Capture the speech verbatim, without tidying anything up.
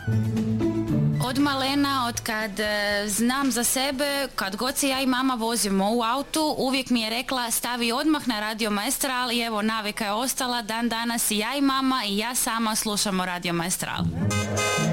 Od malena, od kad e, znam za sebe, kad god se ja i mama vozimo u autu, uvijek mi je rekla stavi odmah na Radio Maestral i evo navika je ostala, dan danas i ja i mama i ja sama slušamo Radio Maestral.